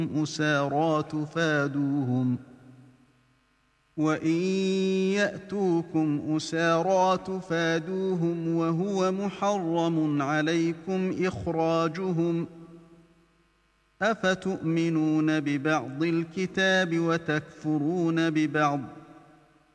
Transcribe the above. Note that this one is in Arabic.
أسارى تفادوهم وإن يأتوكم أسارى تفادوهم وهو محرم عليكم إخراجهم أفتؤمنون ببعض الكتاب وتكفرون ببعض